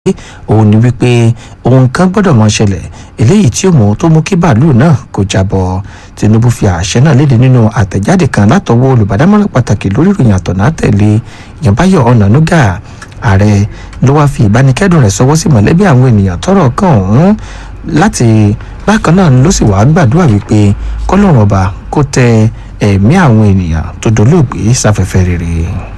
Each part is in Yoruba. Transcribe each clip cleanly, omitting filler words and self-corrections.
òun ni wípé ohun kan gbọ́dọ̀ mọ́ ṣẹlẹ̀ eléyìí tí ó mú tó mú kí bàálù náà kó jábọ́. Tinubu fi àṣẹ náà léde nínú àtẹ̀jáde kan látọwọ́ olùbádámọ̀ràn pàtàkì lórí ìròyìn àtọ̀nà tẹ̀lé Ìyànbáyọ̀ Ọ̀nànúgà. Ààrẹ ló wáá fi ìbánikẹ́dùn rẹ̀ sọwọ́ sí mọ̀lẹ́bí àwọn ènìyàn tọ́rọ̀ kàn ọ̀hún láti bákan náà ló sì wáá gbàdúrà wípé kọ́lọ́run ọba kó tẹ ẹ̀mí àwọn ènìyàn tó dolóògbé sáfẹ́fẹ́ rere.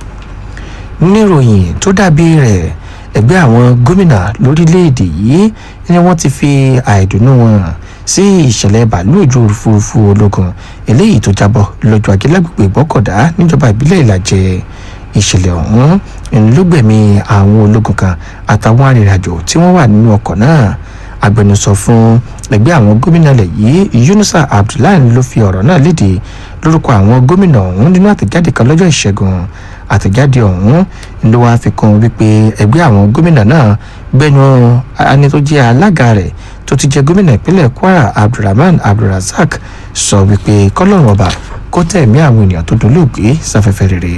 Níròyìn tó dàbí rẹ̀, ẹgbẹ́ àwọn gómìnà lórílẹ̀‐èdè yìí ni wọ́n ti fi àìdùnnú wọn sí ìṣẹ̀lẹ̀ bàálù ojú òfurufú ológun eléyìí tó jábọ́ lọ́jọ́ Ajé lágbègbè Ìgbọ́kọ̀dá níjọba ìbílẹ̀ Ìlàjẹ. Ìṣẹ̀lẹ̀ ọ̀hún ló gbẹ̀mí àwọn ológun kan àtàwọn arìnrìnàjò tí wọ́n wà nínú ọkọ̀ náà. Agbẹnusọ fún ẹgbẹ́ àwọn gómìnà ilẹ̀ yìí Yunusa Abdullahi ló fi ọ̀rọ̀ náà léde lórúkọ àwọn gómìnà ọ̀hún nínú àtẹ̀jáde kan lọ́jọ́ Ìṣẹ́gun. Àtẹ̀jáde ọ̀hún ló wáá fi kún wípé ẹgbẹ́ àwọn gómìnà náà gbẹnu ẹni tó jẹ́ alága rẹ̀ tó ti jẹ́ gómìnà ìpínlẹ̀ Kwara Abdulrahman Abdulrazak sọ wípé kọ́lọ́run ọba kó tẹ̀mí àwọn ènìyàn tó dolóògbé sáfẹ́fẹ́ rere.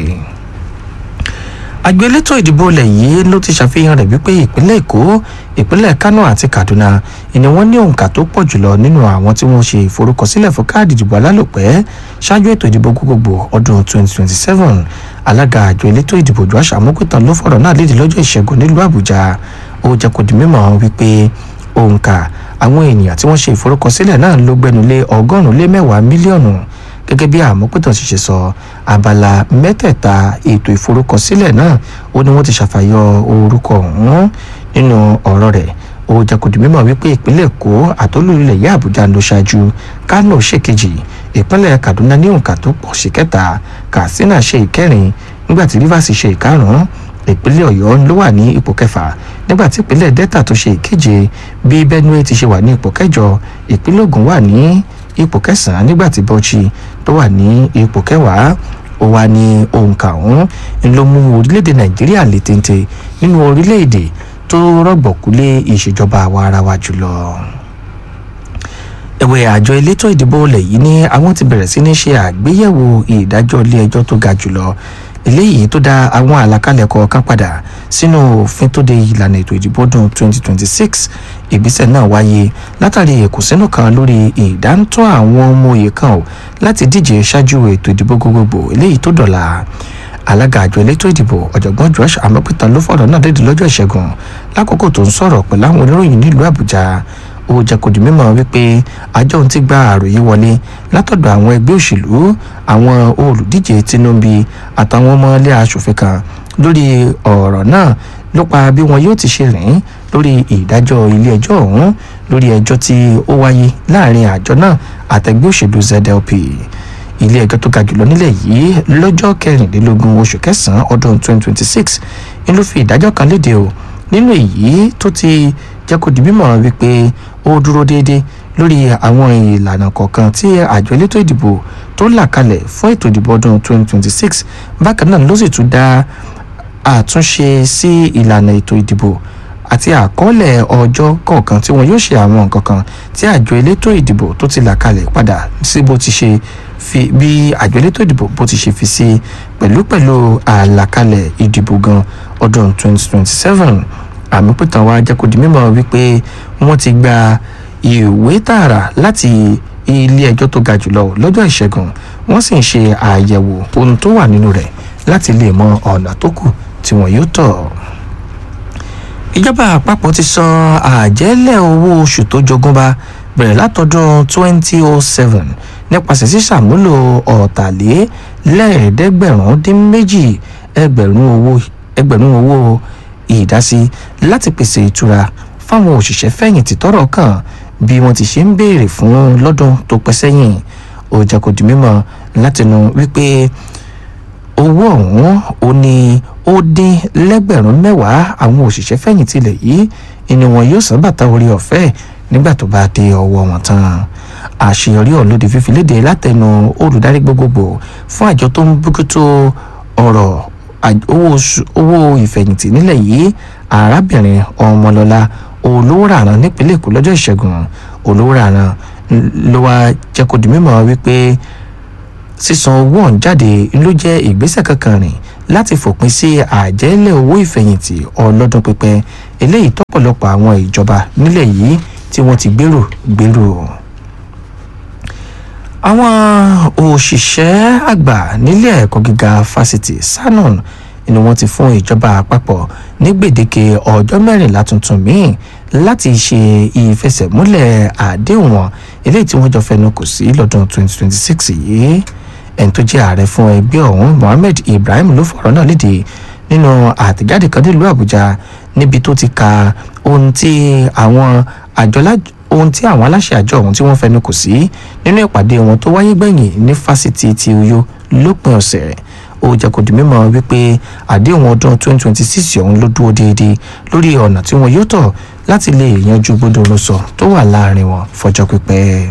Àjọ elétò ìdìbò ilẹ̀ yìí ló ti ṣàfihàn rẹ̀ wípé ìpínlẹ̀ Èkó, ìpínlẹ̀ Kánò àti Kaduna ni wọ́n ní òǹkà tó pọ̀ jùlọ nínú àwọn tí wọ́n ṣe ìforúkọsílẹ̀ fún káàdì ìdìbò alálòpẹ́ ṣáájú ètò ìdìbò gbogbogbò ọdún 2027. Alága àjọ elétò ìdìbò Joash Amokutan ló fọ̀rọ̀ náà léde lọ́jọ́ Ìṣẹ́gun nílùú Àbújá. Ó jẹ́ kó di mímọ̀ wípé òǹkà àwọn ènìyàn tí wọ́n ṣe ìforúkọsílẹ̀ náà ló gbẹnulé 110 mílíọ̀nù. Gẹ́gẹ́ bí Amokutan sì ṣe sọ, abala mẹ́tẹ̀ẹ̀ta ètò ìforúkọsílẹ̀ náà ó ní wọ́n ti ṣàfàyọ orúkọ ọ̀hún nínú ọ̀rọ̀ rẹ̀. Ó jẹ́ kó di mímọ̀ wípé ìpínlẹ̀ Èkó àtolúlẹ̀ yá Àbújá ló ṣáájú, Kánò ṣèkejì, ìpínlẹ̀ Kaduna ní òǹkà tó pọ̀ sí kẹta, Katsina ṣe ìkẹrin, nígbàtí Rivers ṣe ìkarùn-ún, ìpínlẹ̀ Ọ̀yọ́ ló wà ní ipò kẹfà, nígbàtí ìpínlẹ̀ Delta tó ṣe ìkeje, bí Benue ti ṣe wà ní ipò kẹjọ, ìpínlẹ̀ Ògùn wà ní ipò kẹsàn-án, nígbàtí Bauchi tó wà ní ipò kẹwàá. Ó wà ní òǹkà ọ̀hún ló mú orílẹ̀-èdè Nàìjíríà lé téńté nínú orílẹ̀-èdè tó rọ̀gbọ̀kúlé ìṣèjọba àwa ara wa jùlọ. Ẹ̀wẹ̀, àjọ elétò ìdìbò ilẹ̀ yìí ní àwọn ti bẹ̀rẹ̀ sí ní ṣe àgbéyẹ̀wò ìdájọ́ ilé ẹjọ́ tó ga jùlọ eléyìí tó dá àwọn àlàkalẹ̀ kọ̀ọ̀kan padà sínú òfin tó de ìlànà ètò ìdìbò ọdún 2026. Ìgbésẹ̀ náà wáyé látàrí ìkùnsínú kan lórí ìdántọ́ àwọn ọmọ òye kan ò láti díje ṣáájú ètò ìdìbò gbogbogbò eléyìí tó dọ̀la. Alága àjọ elétò ìdìbò ọ̀jọ̀gbọ́n Joash Amokutan ló fọ̀rọ̀ náà léde lọ́jọ́ Ìṣẹ́gun lákòókò tó ń sọ̀rọ̀ pẹ̀lú àwọn oníròyìn nílùú Àbújá. Ó jẹ́ kó di mímọ̀ wípé àjọ ń ti gba àròyé wọlé látọ̀dọ̀ àwọn ẹgbẹ́ òṣèlú, àwọn olùdíje Tinubu àtàwọn ọmọ ilé aṣòfin kan lórí ọ̀rọ̀ náà nípa bí wọn yóò ti ṣe rìn lórí ìdájọ́ ilé ẹjọ́ ọ̀hún lórí ẹjọ́ tí ó wáyé láàrin àjọ náà àtẹgbẹ́ òṣèlú ZLP. Ilé ẹjọ́ tó ga jùlọ nílẹ̀ yìí lọ́jọ́ 24 oṣù kẹsàn-án ọdún 2026 ń ló fi ìdájọ́ kan léde o nínú èyí tó ti jẹ́ kó di mímọ̀ wípé ó dúró déédéé lórí àwọn ìlànà kọ̀ọ̀kan tí àjọ elétò ìdìbò tó là kalẹ̀ fún ètò ìdìbò ọdún 2026. Bákan náà ló sì tún dá àtúnṣe sí ìlànà ètò ìdìbò àti àkọọ́lẹ̀ ọjọ́ kọ̀ọ̀kan tí wọn yóò ṣe àwọn nǹkan kan tí àjọ elétò ìdìbò tó ti là kalẹ̀ padà sí bó ti ṣe fi bí àjọ elétò ìdìbò bó ti ṣe fi sí pẹ̀lú àlàkalẹ̀ ìdìbò gan ọdún 2027. Amokutan wá jẹ́ kó di mímọ̀ wípé wọ́n ti gba ìwé tààrà láti ilé ẹjọ́ tó ga jùlọ lọ́jọ́ Ìṣẹ́gun, wọ́n sì ń ṣe àyẹ̀wò ohun tó wà nínú rẹ̀ láti lè mọ ọ̀nà tó kù tí wọ́n yóò tọ̀. Ìjọba àpapọ̀ ti sọ àjẹ́lẹ̀ owó oṣù tó jogúnbá bẹ̀rẹ̀ látọdún 2007 nípasẹ̀ sísàmúlò ọ̀tàlélẹ́ẹ̀ẹ́dẹ́gbẹ̀rún-dín-méjì ẹgbẹ̀rún owó ìdásí láti pèsè ìtura fáwọn òṣìṣẹ́ fẹ̀yìntì tọ́rọ̀ kàn bí wọ́n ti ṣe ń béèrè fún lọ́dún tó pẹ́ sẹ́yìn. Ó jẹ́ kó di mímọ̀ látinú wípé owó ọ̀hún ó ní ó dín lẹ́gbẹ̀rún 10 àwọn òṣìṣẹ́ fẹ̀yìntì ilẹ̀ yìí ni wọn yóò san bàtà orí ọ̀fẹ́ nígbà tó bá dé ọwọ́ wọn tán. Àṣeyọrí ọ̀lódì fífi léde látẹnu olùdarí gbogbogbò fún àjọ tó ń bójútó ọ̀rọ̀ owó ìfẹ̀yìntì nílẹ̀ yìí, arábìnrin Ọmọlọ́lá Olówóràrán nípínlẹ̀ Èkó lọ́jọ́ Ìṣẹ́gun. Olówóràrán ló wá jẹ́ kó di mímọ̀ wípé sísan owó ọ̀hún jáde ló jẹ́ ìgbésẹ̀ kankan rìn láti fòpin sí àjẹ́lẹ̀ owó ìfẹ̀yìntì ọlọ́dún pípẹ́ eléyìí tọ́pọ̀lọpọ̀ àwọn ìjọba nílẹ̀ yìí tí wọ́n ti gbèrò. àwọn òṣìṣẹ́ àgbà nílé ẹ̀kọ́ gíga fásitì sanon ni wọ́n ti fún ìjọba àpapọ̀ ní gbèdéke ọjọ́ 14 tuntun míì láti ṣe ìfẹsẹ̀múlẹ̀ àdéhùn wọn eléyìí tí wọ́n jọ fẹnu kò sí lọ́dún 2026 yìí. ẹni tó jẹ́ ààrẹ fún ẹgbẹ́ ọ̀hún Mohammed Ibrahim ló fọ̀rọ̀ náà léde nínú àtẹ̀jáde kan nílùú Àbújá níbi tó ti ka ohun tí àwọn aláṣẹ àjọ ọ̀hún tí wọ́n fẹnu kò sí nínú ìpàdé wọn tó wáyé gbẹ̀yìn ní fásitì ti Uyo lópin ọ̀sẹ̀. ó jẹ́ kó di mímọ̀ wípé àdéhùn ọdún 2026 ọ̀hún ló dúró déédéé lórí ọ̀nà tí wọn yóò tọ̀ láti lè yanjú gbódòrosọ tó wà láàrin wọn fọjọ́ pípẹ́.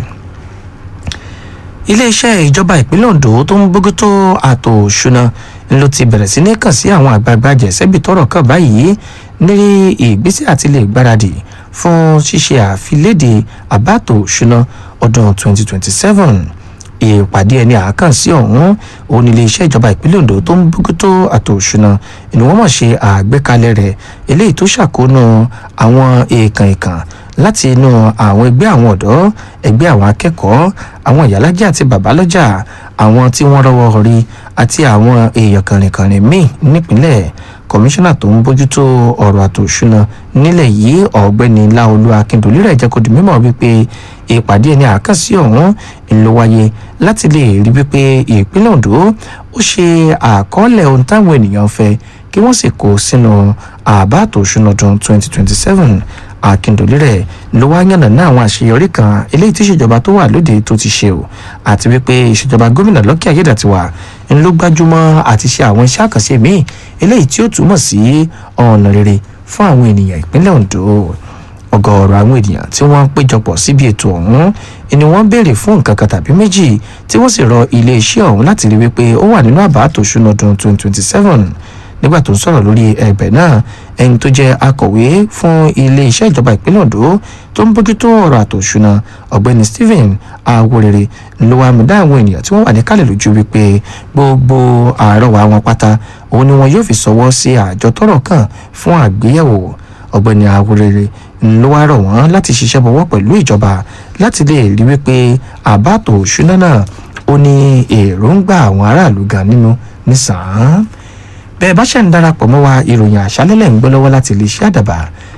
iléeṣẹ́ ìjọba ìpínlẹ̀ Ondo tó ń bójútó ààtò òṣùnà ló ti bẹ̀rẹ̀ sí ní kàn sí àwọn àgbààgbà jẹ̀sẹ́bì tọ́rọ̀ kàn báyìí ní ìgbésẹ̀ àti lè gbáradì fún ṣíṣe àfiléde àbáàtò òṣùnà ọdún 2027. ìpàdé ẹni àákànṣí ọ̀hún òun ilé iṣẹ́ ìjọba ìpínlẹ̀ Ondo tó ń bójútó ààtò òṣùnà ni wọ́n mọ̀ ṣe àgbékalẹ̀ rẹ̀ eléyìí tó ṣàkóónú àwọn èèkàn láti inú àwọn ẹgbẹ́ àwọn ọ̀dọ́ ẹgbẹ́ àwọn akẹ́kọ̀ọ́ àwọn ìyálàjẹ́ àti babalọ́jà àwọn tí wọ́n rọ́wọ́ rí àti àwọn èèyàn kànrìnkànrìn míì nípínlẹ̀. kọmíṣánná tó ń bójútó ọ̀rọ̀ ààtò òṣùnà nílẹ̀ yìí ọ̀gbẹ́ni Láolú Akíndòlí rẹ̀ jẹ́ kó di mímọ̀ wípé ìpàdé ẹni àkànṣí ọ̀hún ló wáyé láti lè rí wípé ìpínlẹ̀ Ondo ó ṣe àkọọ́lẹ̀ ohun táwọn ènìyàn fẹ́ kí wọ́n sì kó sínú àbá ààtò òṣùnà ọdún 2027. Akíndòlí rẹ̀ ló wá yànnàná àwọn àṣeyọrí kan eléyìí tí ìṣèjọba tó wà lóde tó ti ṣe o àti wípé ìṣèjọba gómìnà Lucky Ayédàtiwà ń ló gbájúmọ́ àti ṣe àwọn iṣẹ́ àkànṣe míì eléyìí tí ó túmọ̀ sí ọ̀nà rere fún àwọn ènìyàn ìpínlẹ̀ Ondo. ọ̀gọ̀ọ̀rọ̀ àwọn ènìyàn tí wọ́n ń péjọpọ̀ síbi ètò ọ̀hún ni wọ́n béèrè fún nǹkan kan tàbí méjì tí wọ́n sì rọ iléeṣẹ́ ọ̀hún láti rí wípé ó wà nínú àbá ààtò òṣùnà ọdún 2027. nígbà tó ń sọ̀rọ̀ lórí ẹ̀bẹ̀ náà ẹni tó jẹ́ akọ̀wé fún iléeṣẹ́ ìjọba ìpínlẹ̀ Ondo tó ń bójútó ọ̀rọ̀ ààtò òṣùnà ọ̀gbẹ́ni Stephen Aworere ló wá mú dá àwọn ènìyàn tí wọ́n wà níkàlẹ̀ lójú wípé gbogbo àrọwà wọn pátá òun ni wọn yóò fi ṣọwọ́ sí àjọ tọ́rọ̀ kàn fún àgbéyẹ̀wò. ọ̀gbẹ́ni Aworere ló wá rọ̀ wọ́n láti ṣiṣẹ́ bọ̀wọ́ pẹ̀lú ìjọba láti lè rí wípé àbá ààtò òṣùnà náà ó ní èròǹgbà àwọn aráàlú gan nínú nísàn-án. bẹ́ẹ̀ bá ṣe ń darapọ̀ mọ́ wa ìròyìn àṣálẹ́lẹ̀ ń gbọ́ lọ́wọ́ láti iléeṣẹ́ àdàbà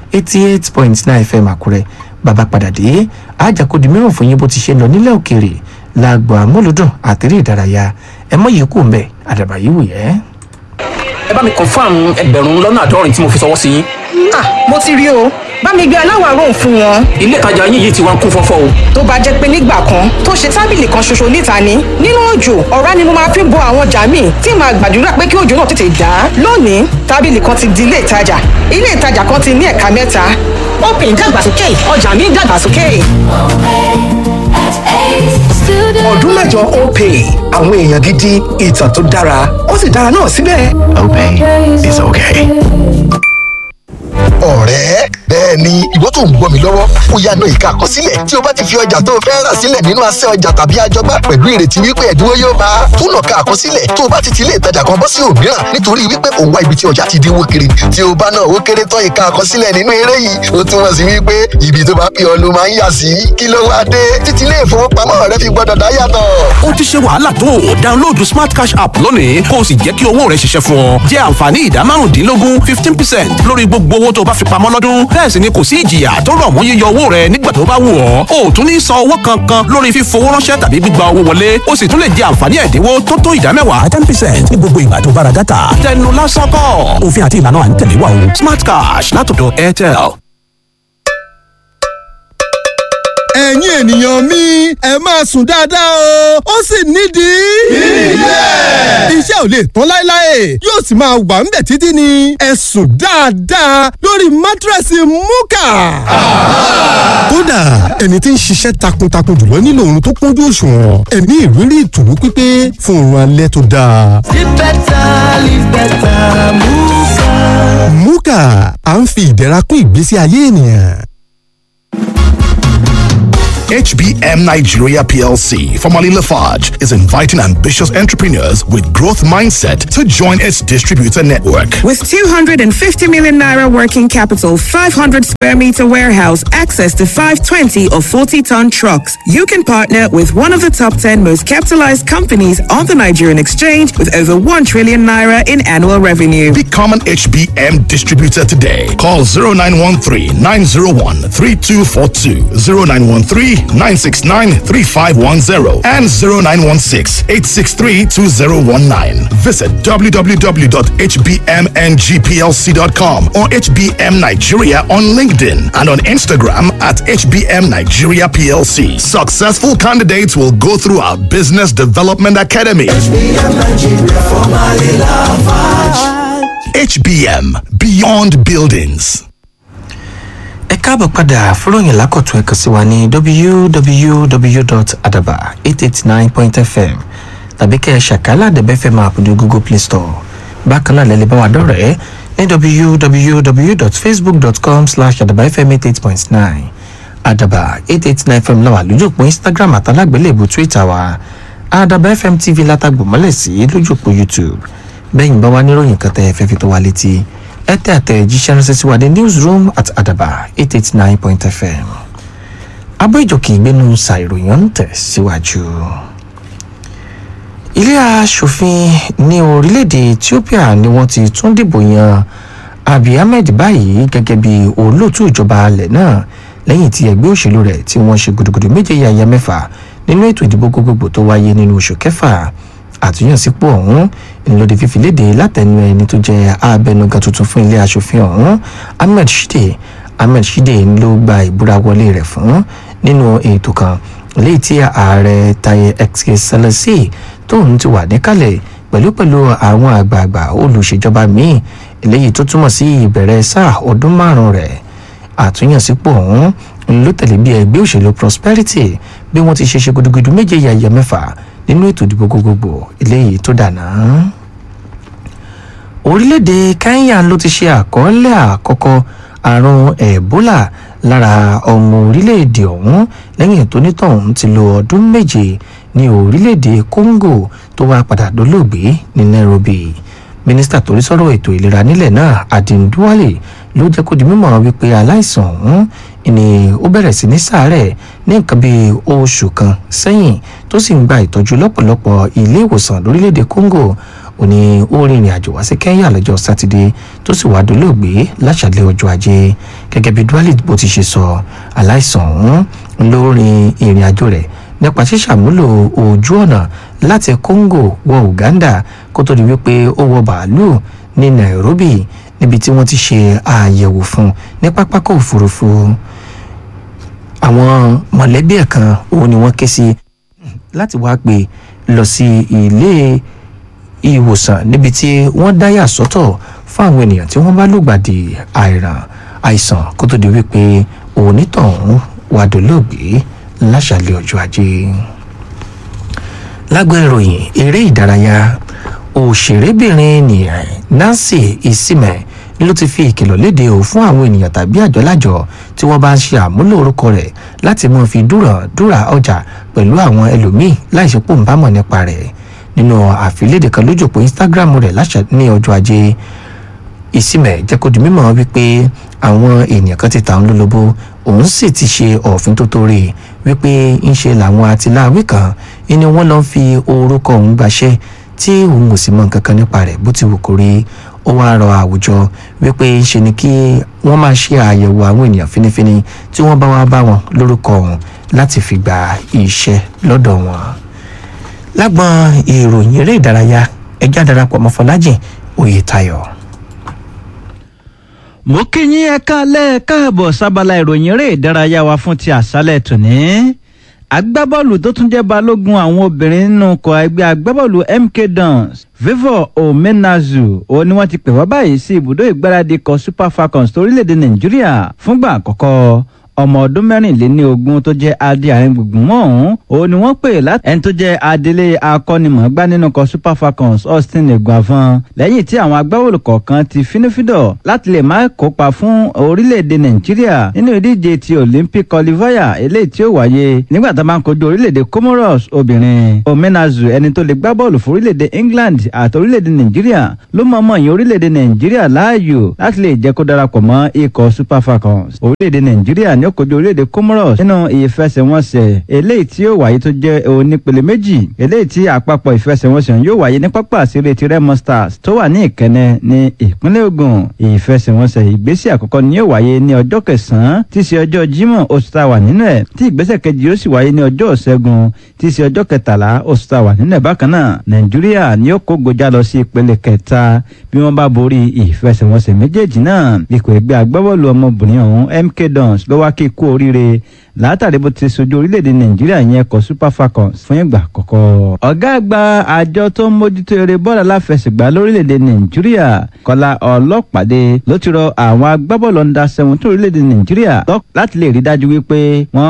88.9 FM Àkúrẹ́. bàbá padà dé àjàkọ́dì mìíràn fún yín bó ti ṣe lọ nílẹ̀ òkèèrè lágbo àmúlùdùn àtẹ̀rẹ́ ìdárayá ẹ mọ̀ yìí kù ń bẹ̀ àdàbà yìí wù yẹ́. ẹ bá mi confirm 70,000 tí mo fi ṣọwọ́ sí yín. mo ti rí o bá mi gbé aláwọ̀ aró fún wọn. ilé ìtajà yín yìí ti wá ń kún fọ́fọ́ o. tó bá jẹ́ pé nígbà kan tó ṣe tábìlì kan ṣoṣo níta ni nínú òjò ọ̀rá ni mo máa fi bo àwọn ọjà míì tí màá gbàdúrà pé kí òjò náà tètè dá. lónìí tábìlì kan ti di ilé ìtajà kan ti ní ẹ̀ka mẹ́ta. Open dàgbàsókè ọjà mi dàgbàsókè. ọdún mẹ́jọ Opay àwọn èèyàn gidi ìtàn tó dára ó sì dára náà síbẹ̀. Opay is okay. ọ̀rẹ́ bẹ́ẹ̀ ni ìwọ tó ń gbọ́ mi lọ́wọ́ ó yá ná ìka àkọsílẹ̀ tí o bá ti fi ọjà tó o fẹ́ rà sílẹ̀ nínú asẹ́ ọjà tàbí àjọgbá pẹ̀lú ìrètí wípé ẹ̀dínwó yóò bá a tún lọ ka àkọsílẹ̀ tó o bá ti ti ilé ìtajà kan bọ́ sí òmíràn nítorí wípé òun wá ibi tí ọjà ti dínwó kiri tí o bá náà ó kéré tán ìka àkọsílẹ̀ nínú eré yìí ó túmọ̀ sí wípé ibi tó bá pè ọ́ ló máa ń yà sí kí ló wá dé títí ilé ìfowópamọ́ rẹ fi gbọ́dọ̀ dá yàtọ̀. ó ti ṣe wàhálà tó download Smart Cash app lónìí kó o sì jẹ́ kí owó rẹ ṣiṣẹ́ fún ọ jẹ́ àǹfààní ìdá 15% 15% lórí gbogbo owó tó bá fi pamọ́ lọ́dún bẹ́ẹ̀ sì ni kò sí ìjìyà tó rọ̀ mọ́ yíyọ owó rẹ nígbà tó bá wù ọ́ o tún ní san owó kankan lórí fífowó ránṣẹ́ tàbí gbígba owó wọlé o sì tún lè jẹ àǹfààní ẹ̀dínwó tó tó ìdá 10% ní gbogbo ìgbà tó bá ra dátà tẹnu lásán kọ́ òfin àti ìlànà à ń tẹ̀lé wa o Smart Cash látọ̀dọ̀ Airtel. ẹ̀yin ènìyàn mi ẹ máa sùn dáadáa o ó sì nídìí. iṣẹ́ ò lè tán láéláé yóò sì máa wà ń bẹ̀ títí ni ẹ sùn dáadáa lórí mátírẹ́sì Múkà. kódà ẹni tí ń ṣiṣẹ́ takuntakun jùlọ nílò oorun tó kúnjú òṣùwọ̀n ẹ ní ìrírí ìtùnú pípé fún oorun alẹ́ tó dáa. Live better, live better, Múkà. Múkà à ń fi ìdẹ̀ra kún ìgbésí ayé ènìyàn. HBM Nigeria PLC, formerly Lafarge, is inviting ambitious entrepreneurs with growth mindset to join its distributor network. With 250 million naira working capital, 500 square meter warehouse, access to 520 or 40-ton trucks, you can partner with one of the top 10 most capitalized companies on the Nigerian exchange with over 1 trillion naira in annual revenue. Become an HBM distributor today. Call 0913-901-3242, 0913-969-3510, and 0916-863-2019. Visit www.hbmngplc.com or HBM Nigeria on LinkedIn and on Instagram at HBM Nigeria PLC. Successful candidates will go through our Business Development Academy. HBM Nigeria, formerly Lafarge. HBM, Beyond Buildings. ẹ káàbọ̀ padà fúròyìn lákọ̀tún ẹ̀kan sí wa ní www.adaba889.fm tàbí kẹ́ ẹ ṣàkálà àdẹ̀bẹ́fm app ní Google Play Store. bákan náà lẹ́lẹ́ bá wa dọ̀rẹ́ ní www.facebook.com/adabafm88.9 adaba889fm làwà lójú òpó Instagram àtàlágbélébù Twitter wa adabafm TV látàgbò mọ́lẹ̀ sí lójú òpó YouTube. bẹ́yìn bá wa níròyìn kan tẹ́ ẹ fẹ́ fi tó wa létí ẹ tẹ́ àtẹ̀jíṣẹ́ ránṣẹ́ sí wa ní newsroom@adaba889.fm. abọ́ ìjọkì ìgbénu ṣàìròyìn ń tẹ̀ síwájú. ilé aṣòfin ní orílẹ̀-èdè Ethiopia ni wọ́n ti tún dìbò yan Abiy Ahmed báyìí gẹ́gẹ́ bí olóòtú ìjọba alẹ̀ náà lẹ́yìn tí ẹgbẹ́ òṣèlú rẹ̀ tí wọ́n ṣe gudugudu méje yàyà mẹ́fà nínú ètò ìdìbò gbogbogbò tó wáyé nínú oṣù kẹfà. àtúnyànsípò ọ̀hún ńlọdẹ fífi léde látẹnu ẹni tó jẹ́ abẹnugan tuntun fún ilé aṣòfin ọ̀hún Ahmed Shide ló gba ìbúra wọlé rẹ̀ fún nínú ètò kan léyìí tí ààrẹ Taye Salasi tóun ti wà níkàlẹ̀ pẹ̀lú àwọn àgbààgbà olùṣèjọba míì eléyìí tó túmọ̀ sí ìbẹ̀rẹ̀ sáà ọdún márùn-ún rẹ̀. àtúnyànsípò ọ̀hún ló tẹ̀lé bí ẹgbẹ́ òṣèlú Prosperity bí wọ́n ti ṣe gudugudu méje yàyà mẹ́fà nínú ètò ìdìbò gbogbogbò eléyìí tó dànà. orílẹ̀-èdè Kenya ló ti ṣe àkọọ́lẹ̀ àkọ́kọ́ àrùn Ebola lára ọmọ orílẹ̀-èdè ọ̀hún lẹ́yìn tó nítọ̀hún ti lo ọdún méje ní orílẹ̀-èdè Congo tó wá padà dolóògbé ní Nairobi. mínísítà tó rí sọ́rọ̀ ètò ìlera nílẹ̀ náà Aden Duale ló jẹ́ kó di mímọ̀ wípé aláìsàn ọ̀hún ni ó bẹ̀rẹ̀ sí ní ṣàárẹ̀ ní nǹkan bíi oṣù kan sẹ́yìn tó sì ń gba ìtọ́jú lọ́pọ̀lọpọ̀ ilé ìwòsàn lórílẹ̀‐èdè Congo. ó ní ó rìnrìn àjò wá sí Kenya lọ́jọ́ sátidé tó sì wá dolóògbé láṣàlẹ̀ ọjọ́ ajé. gẹ́gẹ́ bí Duale bó ti ṣe sọ aláìsàn ọ̀hún ló rin ìrìn àjò rẹ̀ nípa ṣíṣàmúlò ojú ọ̀nà láti Congo wọ Uganda kó tó di wípé ó wọ bàálù ní Nairobi níbi tí wọ́n ti ṣe àyẹ̀wò fún ní pápákọ̀ òfurufú. àwọn mọ̀lẹ́bí ẹ̀ kan òun ni wọ́n ké sí láti wá gbé lọ sí ilé ìwòsàn níbi tí wọ́n dáyà sọ́tọ̀ fún àwọn ènìyàn tí wọ́n bá lùgbàdì àìsàn kó tó di wípé onítọ̀hún wà dolóògbé láṣàlẹ̀ ọjọ́ ajé. lágbo ìròyìn eré ìdárayá òṣèrébìnrin ní Nancy Isime ló ti fi ìkìlọ̀ léde o fún àwọn ènìyàn tàbí àjọlájọ tí wọ́n bá ń ṣe àmúlò orúkọ rẹ̀ láti mọ́ fi dúrà ọjà pẹ̀lú àwọn ẹlòmíì láìsepò ń bámọ̀ nípa rẹ̀. nínú àfilédè kan lójú òpó Instagram rẹ̀ láṣà ní ọjọ́ ajé Isime jẹ́ kó di mímọ̀ wípé àwọn ènìyàn kan ti ta òun lólobó òun sì ti ṣe òfin tó torí wípé ń ṣe làwọn àtìláwí kan ni wọ́n lọ fi orúkọ òun gbaṣẹ́ tí òun ò sì mọ nǹkan kan nípa rẹ̀ bó ti wù kó rí. ó wá rọ àwùjọ wípé ṣe ni kí wọ́n máa ṣe àyẹ̀wò àwọn ènìyàn fínífíní tí wọ́n bá wá bá wọn lórúkọ ọ̀hún láti fi gba iṣẹ́ lọ́dọ̀ wọn. lágbọn ìròyìn eré ìdárayá ẹjá darapọ̀ mọ́ Fọlájìn Oyètáyọ̀. mo kí yín ẹ káalẹ́ káàbọ̀ sábàlá ìròyìn eré ìdárayá wa fún ti àṣálẹ́ tòní. agbábọ́ọ̀lù tó tún jẹ́ balógun àwọn obìnrin nínú ikọ̀ ẹgbẹ́ agbábọ́ọ̀lù MK Dons Favour Omenazu òun ni wọ́n ti pè wá báyìí sí ibùdó ìgbáradì ikọ̀ Super Falcons torílẹ̀-èdè Nàìjíríà fúngbà àkọ́kọ́. ọmọ ọdún mẹ́rìnléníogún tó jẹ́ adé àárín gbùngbùn ọ̀hún òun ni wọ́n pè láti ẹni tó jẹ́ adelé akọ́nimọ̀ọ́gbá nínú ikọ̀ Super Falcons Austin Eguavoen lẹ́yìn tí àwọn agbábọ́ọ̀lù kọ̀ọ̀kan ti fínífídọ̀ láti lè má kópa fún orílẹ̀-èdè Nàìjíríà nínú ìdíje ti Olympic qualifier eléyìí tí ó wáyé nígbà tá a máa ń kojú orílẹ̀-èdè Comoros obìnrin. Omenazu ẹni tó lè gbá bọ́ọ̀lù fún orílẹ̀-èdè England àti orílẹ̀-èdè Nàìjíríà ló mọ̀ọ́mọ̀ yìn orílẹ̀-èdè Nàìjíríà láàyò láti lè jẹ́ kó darapọ̀ mọ́ ikọ̀ Super Falcons. Orílẹ̀-èdè Nàìjíríà ní ó kojú orílẹ̀-èdè Comoros nínú ìfẹsẹ̀wọnsẹ̀ eléyìí tí ó wáyé tó jẹ́ onípele méjì eléyìí tí àpapọ̀ ìfẹsẹ̀wọnsẹ̀ yóò wáyé ní pápá àṣírí ti Remo Stars tó wà ní Ìkẹ́nnẹ́ ní ìpínlẹ̀ Ògùn. Ìfẹsẹ̀wọnsẹ̀ ìgbésẹ̀ àkọ́kọ́ ni yóò wáyé ní ọjọ́ kẹsàn-án tí í ṣe ọjọ́ Jímọ̀ oṣù tá a wà nínú ẹ̀ tí ìgbésẹ̀ kejì yóò sì wáyé ní ọjọ́ Ìṣẹ́gun tí í ṣe ọjọ́ kẹtàlá oṣù tá a wà nínú ẹ̀. Bákan náà Nàìjíríà ni ó kó gojá lọ sí ìpele kẹta bí wọ́n bá borí ìfẹsẹ̀wọnsẹ̀ méjèèjì náà. Ikọ̀ ẹgbẹ́ agbábọ́ọ̀lù ọmọbìnrin ọ̀hún MK Dons ló wá kí kú oríire látàrí bó ti sojú orílẹ̀-èdè Nàìjíríà yẹn kọ Super Falcons fún ìgbà àkọ́kọ́. Ọ̀gá àgbà àjọ tó ń mójútó eré bọ́ọ̀lù aláfẹsẹ̀gbá lórílẹ̀-èdè Nàìjíríà Kọ́lá Ọlọ́pàdé ló ti rọ àwọn agbábọ́ọ̀lù under 17 orílẹ̀-èdè Nàìjíríà láti lè rí dájú wípé wọ́n